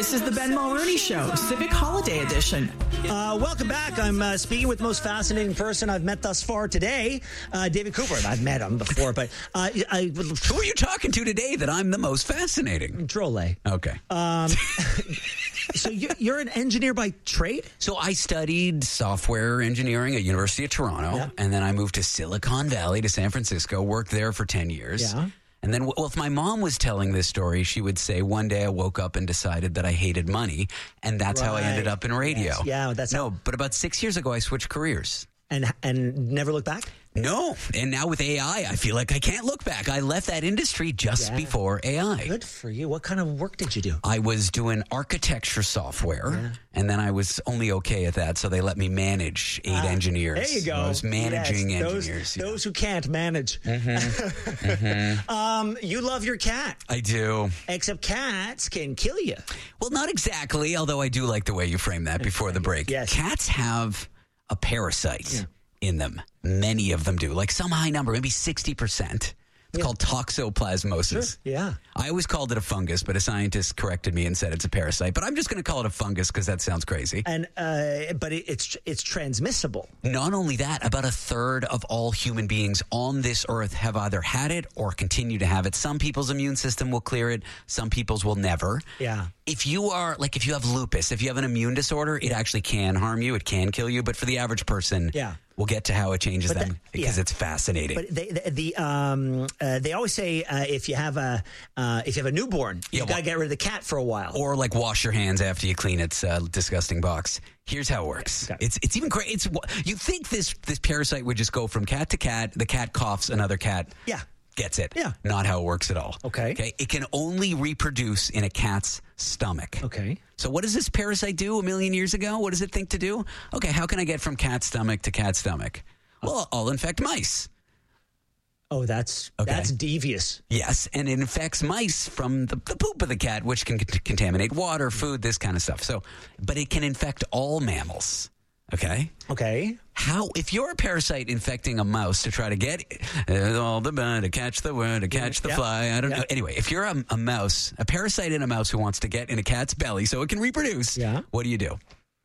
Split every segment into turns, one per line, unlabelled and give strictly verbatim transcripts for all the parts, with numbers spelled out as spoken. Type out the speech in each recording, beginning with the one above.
This is the Ben Mulrooney Show, Civic Holiday Edition.
Uh, welcome back. I'm uh, speaking with the most fascinating person I've met thus far today, uh, David Cooper. I've met him before, but uh, I,
who are you talking to today that I'm the most fascinating?
Drolle.
Okay.
Um, so you're, you're an engineer by trade?
So I studied software engineering at University of Toronto,
Yeah.
and then I moved to Silicon Valley to San Francisco, worked there for ten years.
Yeah.
And then, well, if my mom was telling this story, she would say, one day I woke up and decided that I hated money, and that's how I ended
Right.
up in radio.
Yes. Yeah, that's
No,
how-
but about six years ago, I switched careers.
And and never look back?
No, and now with A I, I feel like I can't look back. I left that industry just
Yeah.
before A I.
Good for you. What kind of work did you do?
I was doing architecture software,
Yeah.
and then I was only okay at that, so they let me manage eight
Ah,
engineers.
There you go.
I was managing
Yes, those,
engineers. yeah.
Those who can't manage.
Mm-hmm. mm-hmm.
Um, you love your cat,
I do.
except cats can kill you.
Well, not exactly, although I do like the way you framed that before the break.
Yes.
Cats have a parasite
Yeah.
in them. Many of them do, like some high number, maybe sixty percent. It's
Yeah.
called toxoplasmosis.
Yeah.
I always called it a fungus, but a scientist corrected me and said it's a parasite. But I'm just going to call it a fungus because that sounds crazy.
And uh, but it, it's it's transmissible.
Not only that, about a third of all human beings on this earth have either had it or continue to have it. Some people's immune system will clear it. Some people's will never.
Yeah.
If you are, like if you have lupus, if you have an immune disorder, it actually can harm you. It can kill you. But for the average person,
Yeah.
we'll get to how it changes
But
them
that-
because
yeah.
it's fascinating.
But they, the, the um uh, they always say uh, if you have a uh, if you have a newborn,
Yeah,
you got to
well-
get rid of the cat for a while.
Or like wash your hands after you clean its uh, disgusting box. Here's how it works.
Okay.
It's it's even great. It's you think this this parasite would just go from cat to cat. The cat coughs, another cat
Yeah.
gets it.
Yeah.
Not how it works at all.
Okay.
Okay. It can only reproduce in a cat's stomach.
Okay.
So what does this parasite do a million years ago? What does it think to do? Okay, how can I get from cat stomach to cat stomach? Well, I'll infect mice.
Oh, that's
Okay.
that's devious.
Yes, and it infects mice from the, the poop of the cat, which can c- contaminate water, food, this kind of stuff. So, but it can infect all mammals. Okay.
Okay.
How, if you're a parasite infecting a mouse to try to get uh, all the uh, to catch the word, to catch the
Yeah.
fly, I don't
Yeah.
know. Anyway, if you're a, a mouse, a parasite in a mouse who wants to get in a cat's belly so it can reproduce,
Yeah.
what do you do?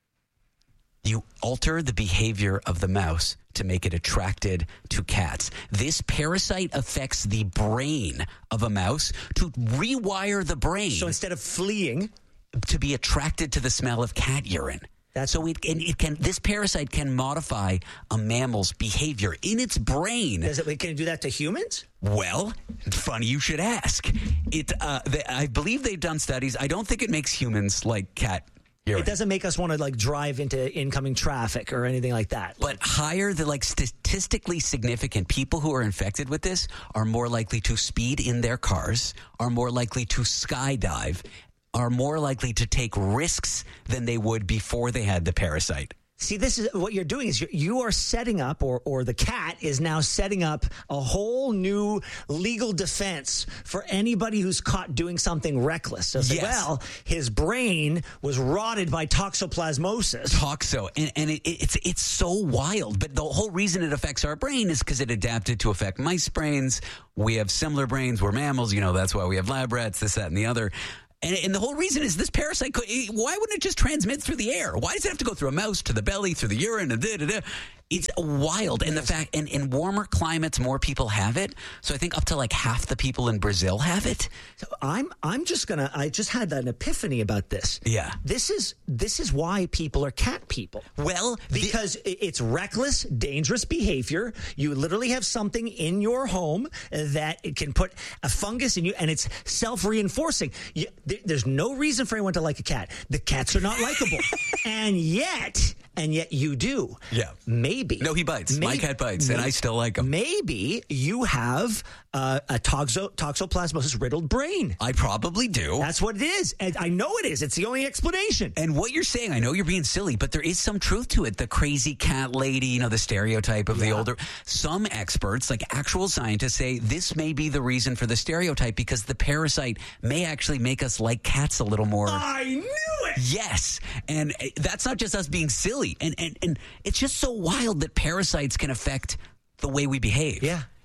You alter the behavior of the mouse to make it attracted to cats. This parasite affects the brain of a mouse to rewire the brain
So instead of fleeing,
to be attracted to the smell of cat urine.
That's-
so it, and it can. This parasite can modify a mammal's behavior in its brain.
does it can it do that to humans?
Well, funny you should ask. It. Uh, they, I believe they've done studies. I don't think it makes humans like cat urine.
It doesn't make us want to like drive into incoming traffic or anything like that.
But higher, the like statistically significant people who are infected with this are more likely to speed in their cars, are more likely to skydive, are more likely to take risks than they would before they had the parasite.
See, this is what you're doing is you're, you are setting up, or or the cat is now setting up a whole new legal defense for anybody who's caught doing something reckless. So it's like,
Yes.
well, his brain was rotted by toxoplasmosis.
Toxo, and, and it, it's it's so wild. But the whole reason it affects our brain is because it adapted to affect mice brains. We have similar brains. We're mammals. You know, that's why we have lab rats, this, that, and the other. And, and the whole reason is this parasite, could, why wouldn't it just transmit through the air? Why does it have to go through a mouse, to the belly, through the urine, and da, da, da? It's wild. And the fact, and in warmer climates, more people have it. So I think up to like half the people in Brazil have it.
So I'm I'm just gonna I just had an epiphany about this.
Yeah.
This is this is why people are cat people.
Well, the-
Because i- it's reckless, dangerous behavior. You literally have something in your home that it can put a fungus in you, and it's self-reinforcing. You, there, there's no reason for anyone to like a cat. The cats are not likable, and yet, and yet you do.
Yeah.
Maybe.
No, he bites. My cat bites, and I still like him.
Maybe you have uh, a toxo, toxoplasmosis riddled brain.
I probably do.
That's what it is. And I know it is. It's the only explanation.
And what you're saying, I know you're being silly, but there is some truth to it. The crazy cat lady, you know, the stereotype of the older. Some experts, like actual scientists, say this may be the reason for the stereotype because the parasite may actually make us like cats a little more.
I knew it.
Yes. And uh, that's not just us being silly. And, and, and it's just so wild that parasites can affect the way we behave.
Yeah.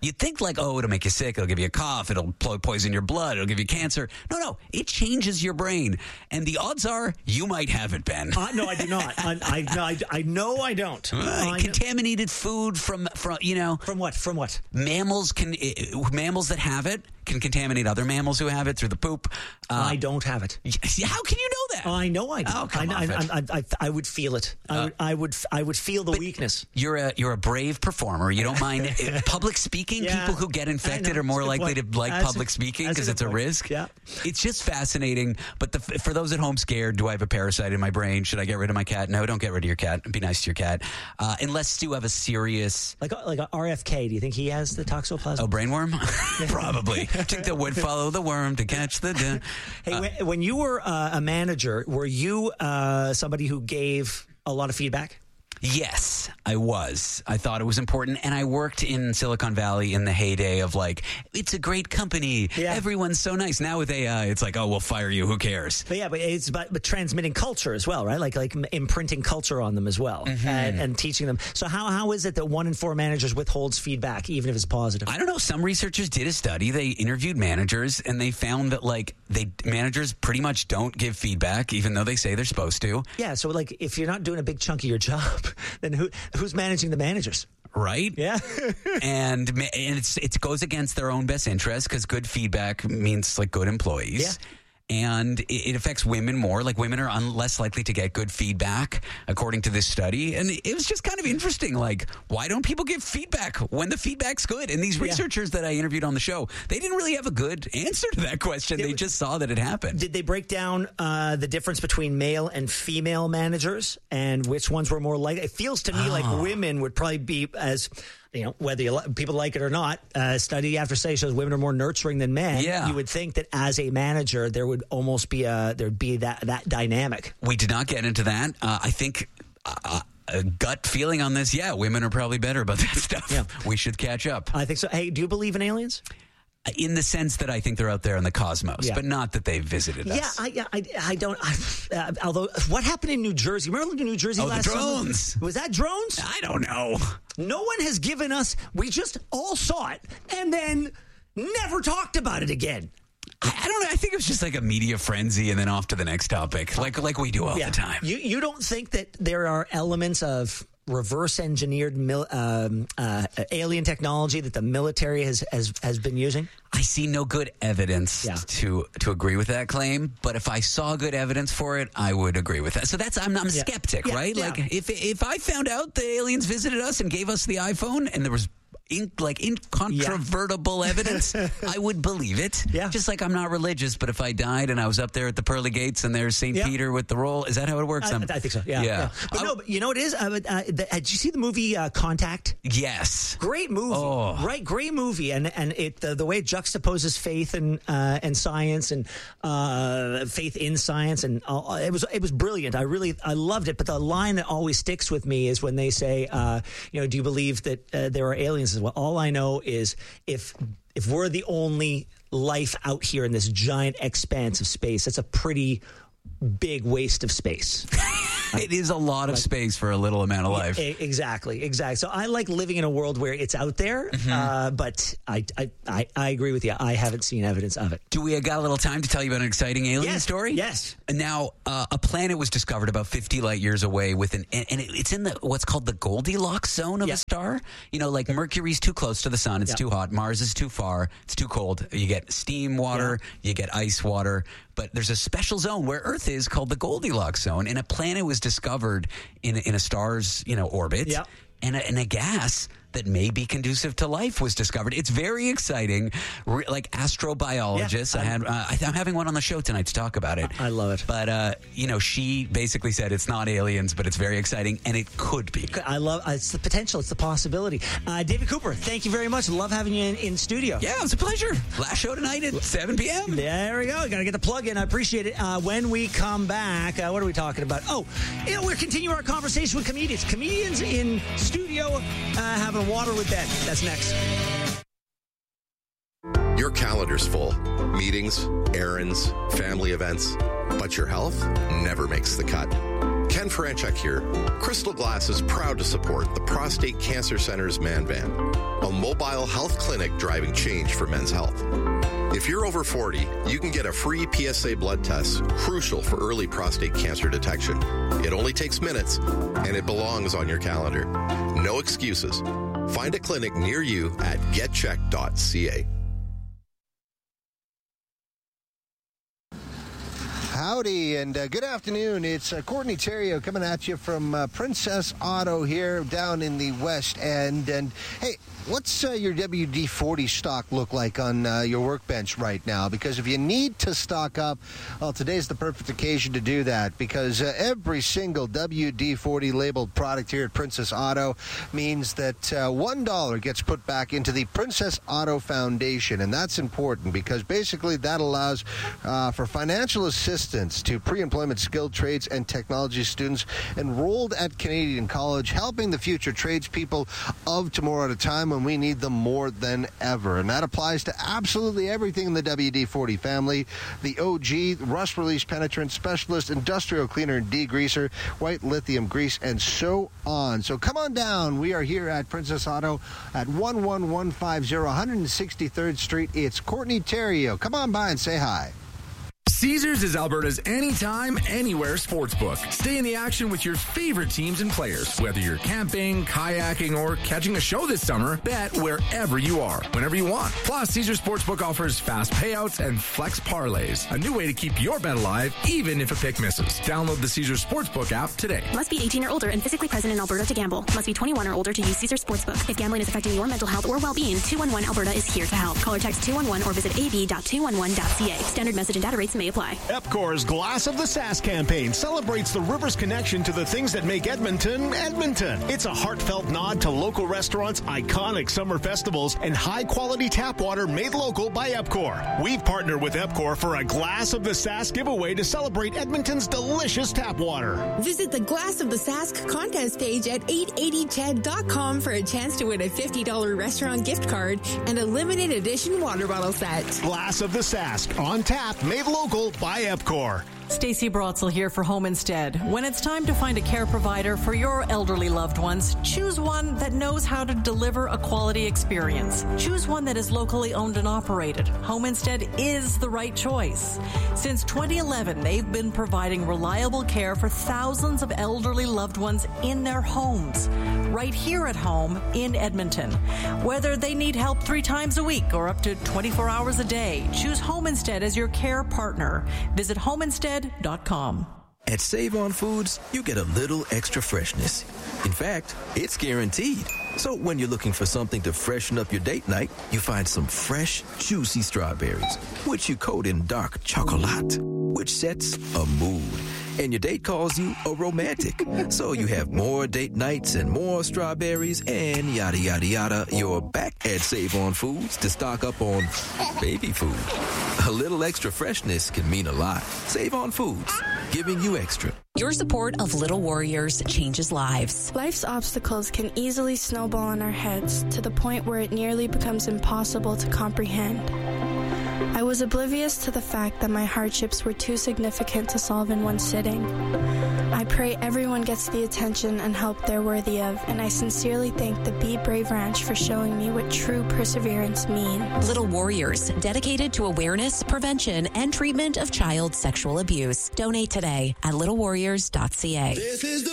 You'd think like, oh, it'll make you sick. It'll give you a cough. It'll poison your blood. It'll give you cancer. No, no. It changes your brain. And the odds are you might have it, Ben.
Uh, no, I do not. I, I, I, I know I don't.
Uh,
I
contaminated know. food from, from, you know.
From what? From what?
Mammals can, uh, mammals that have it can contaminate other mammals who have it through the poop. Uh,
I don't have it.
How can you know that?
I know I do.
Oh, come
I,
off
I,
it.
I, I, I would feel it. I,
Uh,
would, I would. I would feel the weakness.
You're a you're a brave performer. You don't mind public speaking.
Yeah,
People who get infected are more likely
point.
to like
That's
public
a,
speaking
because
it's a
point.
risk.
Yeah,
it's just fascinating. But the, for those at home scared, do I have a parasite in my brain? Should I get rid of my cat? No, don't get rid of your cat. Be nice to your cat. Uh, unless you have a serious
like like a R F K. Do you think he has the toxoplasma?
Oh, brainworm? Probably. I think the would follow the worm to catch the. the
hey,
uh,
when, when you were uh, a manager, were you uh, somebody who gave a lot of feedback?
Yes, I was. I thought it was important. And I worked in Silicon Valley in the heyday of like, it's a great company.
Yeah.
Everyone's so nice. Now with A I, it's like, oh, we'll fire you. Who cares?
But yeah, but it's about but transmitting culture as well, right? Like like imprinting culture on them as well, mm-hmm. and, and teaching them. So how how is it that one in four managers withholds feedback, even if it's positive?
I don't know. Some researchers did a study. They interviewed managers, and they found that like they managers pretty much don't give feedback, even though they say they're supposed to.
Yeah. So like, if you're not doing a big chunk of your job, then who who's managing the managers?
Right?
Yeah.
and and it's it goes against their own best interest because good feedback means like good employees.
Yeah.
And it, it affects women more. Like women are un- less likely to get good feedback, according to this study. And it was just kind of interesting. Like, why don't people give feedback when the feedback's good? And these researchers yeah. that I interviewed on the show, they didn't really have a good answer to that question. They, they just saw that it happened.
Did they break down uh, the difference between male and female managers and which ones were more likely? It feels to me oh. like women would probably be as... You know, whether you li- people like it or not, uh, study after study shows women are more nurturing than men.
Yeah.
You would think that as a manager, there would almost be a there'd be that that dynamic.
We did not get into that. Uh, I think uh, a gut feeling on this. Yeah, women are probably better about that stuff.
Yeah.
We should catch up.
I think so. Hey, do you believe in aliens?
In the sense that I think they're out there in the cosmos,
yeah.
but not that they've visited
yeah,
us.
I, yeah, I, I don't. I, uh, although, what happened in New Jersey? Remember New Jersey
oh,
last
the drones.
summer? Was that drones?
I don't know.
No one has given us. We just all saw it and then never talked about it again.
I, I don't know. I think it was just like a media frenzy, and then off to the next topic, like like we do all
yeah.
the time.
You you don't think that there are elements of reverse engineered mil, um, uh, alien technology that the military has, has has been using?
I see no good evidence
yeah.
to to agree with that claim, but if I saw good evidence for it, I would agree with that. So that's I'm, I'm a
yeah.
skeptic,
yeah.
right?
Yeah.
Like if if I found out the aliens visited us and gave us the iPhone and there was In, like incontrovertible yeah. evidence, I would believe it.
Yeah.
Just like I'm not religious, but if I died and I was up there at the pearly gates and there's Saint
yeah.
Peter with the roll, is that how it works?
I, I think so. Yeah.
Yeah.
yeah. But
I,
no, but you know what it is? Uh, uh, the, uh, did you see the movie uh, Contact?
Yes.
Great movie.
Oh.
Right, great movie, and and it the, the way it juxtaposes faith and uh, and science and uh, faith in science, and uh, it was it was brilliant. I really I loved it. But the line that always sticks with me is when they say, uh, you know, do you believe that uh, there are aliens? Well, all I know is if if we're the only life out here in this giant expanse of space, that's a pretty big waste of space.
It is a lot of
like,
space for a little amount of life.
E- exactly, exactly. So I like living in a world where it's out there, mm-hmm. uh, but I, I, I, I agree with you. I haven't seen evidence of it.
Do we got a little time to tell you about an exciting alien
yes,
story?
Yes.
Now, uh, a planet was discovered about fifty light years away with an, and, and it, it's in the what's called the Goldilocks zone of
yeah.
a star. You know, like Mercury's too close to the sun; it's yeah. too hot. Mars is too far; it's too cold. You get steam water, yeah. you get ice water. But there's a special zone where Earth is called the Goldilocks zone, and a planet was discovered in in a star's you know orbit,
yeah.
and a, and a gas that may be conducive to life was discovered. It's very exciting. Re- like astrobiologists,
yeah,
I had, uh, I th- I'm having one on the show tonight to talk about it.
I love it.
But, uh, you know, she basically said it's not aliens, but it's very exciting, and it could be.
I love it's the potential. It's the possibility. Uh, David Cooper, thank you very much. Love having you in, in studio.
Yeah, it was a pleasure. Last show tonight at seven p.m.
There we go. Got to get the plug in. I appreciate it. Uh, when we come back, uh, what are we talking about? Oh, you know, we're continuing our conversation with comedians. Comedians in studio uh, having water with Ben. That's next.
Your calendar's full. Meetings, errands, family events. But your health never makes the cut. Ken Franchuk here. Crystal Glass is proud to support the Prostate Cancer Center's Man Van. a mobile health clinic driving change for men's health. If you're over forty, you can get a free P S A blood test, crucial for early prostate cancer detection. It only takes minutes, and it belongs on your calendar. No excuses. Find a clinic near you at get check dot c a.
Howdy and uh, good afternoon. It's uh, Courtney Theriault coming at you from uh, Princess Auto here down in the West End. And hey, what's uh, your W D forty stock look like on uh, your workbench right now? Because if you need to stock up, well, today's the perfect occasion to do that, because uh, every single W D forty labeled product here at Princess Auto means that uh, one dollar gets put back into the Princess Auto Foundation. And that's important because basically that allows uh, for financial assistance to pre-employment skilled trades and technology students enrolled at Canadian College, helping the future tradespeople of tomorrow at a time when we need them more than ever. And that applies to absolutely everything in the W D forty family: the O G, rust release penetrant specialist, industrial cleaner and degreaser, white lithium grease, and so on. So come on down. We are here at Princess Auto at one one one five zero one sixty-third Street. It's Courtney Theriault. Come on by and say hi.
Caesars is Alberta's anytime, anywhere sportsbook. Stay in the action with your favorite teams and players. Whether you're camping, kayaking, or catching a show this summer, bet wherever you are, whenever you want. Plus, Caesars Sportsbook offers fast payouts and flex parlays, a new way to keep your bet alive, even if a pick misses. Download the Caesars Sportsbook app today.
Must be eighteen or older and physically present in Alberta to gamble. Must be twenty-one or older to use Caesars Sportsbook. If gambling is affecting your mental health or well-being, two one one Alberta is here to help. Call or text two one one or visit a b dot two one one dot c a. Standard message and data rates may apply.
Epcor's Glass of the Sask campaign celebrates the river's connection to the things that make Edmonton, Edmonton. It's a heartfelt nod to local restaurants, iconic summer festivals, and high-quality tap water made local by Epcor. We've partnered with Epcor for a Glass of the Sask giveaway to celebrate Edmonton's delicious tap water.
Visit the Glass of the Sask contest page at eight eighty C H E D dot com for a chance to win a fifty dollars restaurant gift card and a limited edition water bottle set.
Glass of the Sask, on tap, made local by Epcor.
Stacey Brotzel here for Home Instead. When it's time to find a care provider for your elderly loved ones, choose one that knows how to deliver a quality experience. Choose one that is locally owned and operated. Home Instead is the right choice. Since twenty eleven, they've been providing reliable care for thousands of elderly loved ones in their homes, right here at home in Edmonton. Whether they need help three times a week or up to twenty-four hours a day, choose Home Instead as your care partner. Visit home instead dot com.
At Save On Foods, you get a little extra freshness. In fact, it's guaranteed. So when you're looking for something to freshen up your date night, you find some fresh, juicy strawberries, which you coat in dark chocolate, which sets a mood. And your date calls you a romantic. So you have more date nights and more strawberries and yada, yada, yada. You're back at Save On Foods to stock up on baby food. A little extra freshness can mean a lot. Save On Foods, giving you extra.
Your support of Little Warriors changes lives.
Life's obstacles can easily snowball in our heads to the point where it nearly becomes impossible to comprehend. I was oblivious to the fact that my hardships were too significant to solve in one sitting. I pray everyone gets the attention and help they're worthy of, and I sincerely thank the Be Brave Ranch for showing me what true perseverance means.
Little Warriors, dedicated to awareness, prevention, and treatment of child sexual abuse. Donate today at little warriors dot c a.
This is the